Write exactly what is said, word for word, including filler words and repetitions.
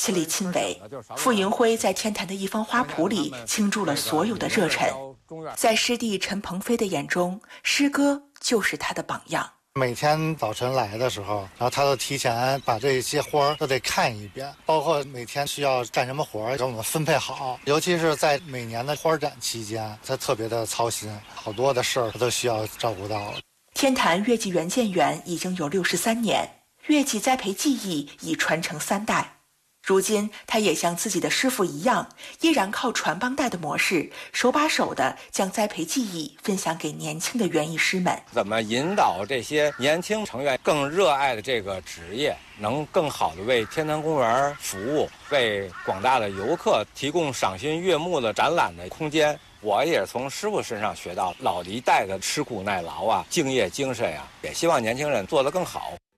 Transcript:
亲力亲为。傅迎辉在天坛的一方花圃里倾注了所有的热忱，在师弟陈鹏飞的眼中，诗歌就是他的榜样。 每天早晨来的时候，然后他都提前把这些花都得看一遍，包括每天需要干什么活给我们分配好。尤其是在每年的花展期间，他特别的操心，好多的事儿他都需要照顾到。 天坛乐器园建园已经有六十三年，乐器栽培技艺已传承三代。如今，他也像自己的师傅一样，依然靠传帮带的模式，手把手地将栽培技艺分享给年轻的园艺师们。 怎么引导这些年轻成员更热爱的这个职业，能更好地为天坛公园服务，为广大的游客提供赏心悦目的展览的空间？我也从师傅身上学到老一代的吃苦耐劳啊、敬业精神啊，也希望年轻人做得更好。